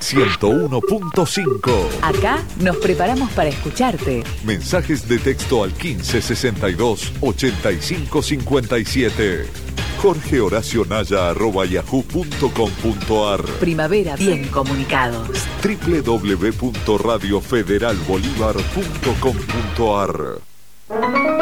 101.5. Acá nos preparamos para escucharte. Mensajes de texto al 1562 85 57. jorgehoracionaya@yahoo.com.ar. Primavera bien comunicados. www.radiofederalbolivar.com.ar.